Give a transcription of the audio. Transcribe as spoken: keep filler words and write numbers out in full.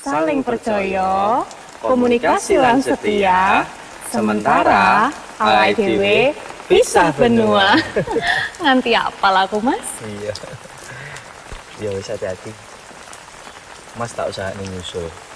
saling percaya, komunikasi lan setia, sementara awake dhewe pisah benua. Nganti apal aku, Mas? Iya. Ya wis hati-hati. Mas tak usah nyusul.